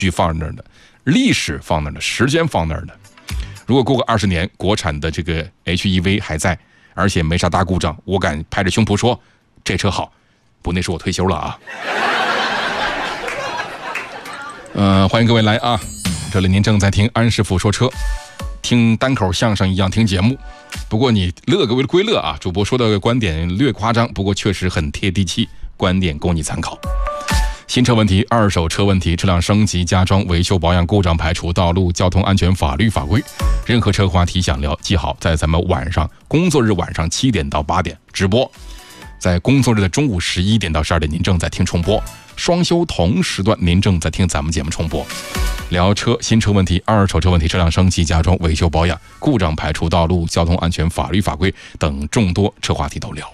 据放那儿的，历史放那儿的，时间放那儿的。如果过个20年，国产的这个 HEV 还在，而且没啥大故障，我敢拍着胸脯说，这车好。不，那是我退休了啊。欢迎各位来啊！这里您正在听安师傅说车，听单口相声一样听节目。不过你乐个归乐啊，主播说的观点略夸张，不过确实很贴地气，观点供你参考。新车问题、二手车问题、车辆升级、加装、维修保养、故障排除、道路交通安全、法律法规，任何车话题想聊，记好，在咱们工作日晚上7点到8点直播，在工作日的中午11点到12点您正在听重播，双休同时段您正在听咱们节目重播。聊车、新车问题、二手车问题、车辆升级、加装、维修保养、故障排除、道路交通安全、法律法规等众多车话题都聊。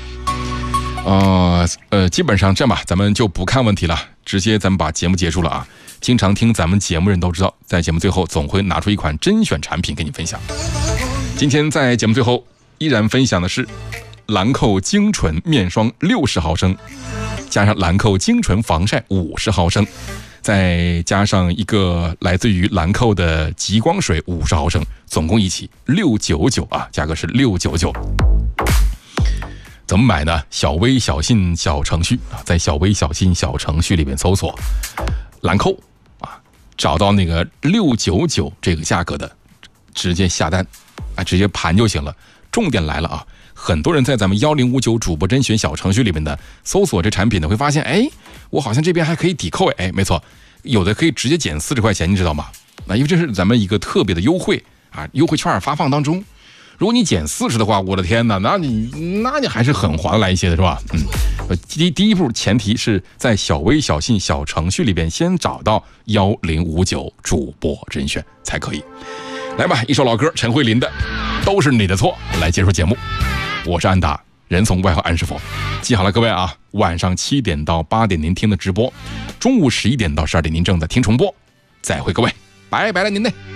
基本上这样吧，咱们就不看问题了，直接咱们把节目结束了啊！经常听咱们节目人都知道，在节目最后总会拿出一款甄选产品给你分享。今天在节目最后依然分享的是兰蔻精纯面霜60毫升，加上兰蔻精纯防晒50毫升，再加上一个来自于兰蔻的极光水50毫升，总共一起699啊，价格是699。怎么买呢？小微小信小程序啊，在小微小信小程序里面搜索兰蔻啊，找到那个699这个价格的，直接下单啊，直接盘就行了。重点来了啊，很多人在咱们1059主播甄选小程序里面的搜索这产品呢，会发现，哎，我好像这边还可以抵扣，哎，没错，有的可以直接减40块钱，你知道吗？那因为这是咱们一个特别的优惠啊，优惠券发放当中。如果你减40的话，我的天哪，那你还是很划得来一些的，是吧？第一步前提是在小微小信小程序里边先找到1059主播甄选才可以。来吧，一首老歌，陈慧琳的《都是你的错》来结束节目。我是安达，人送外号安师傅。记好了各位啊，晚上7点到8点您听的直播，中午11点到12点您正在听重播。再会各位，拜拜了您嘞。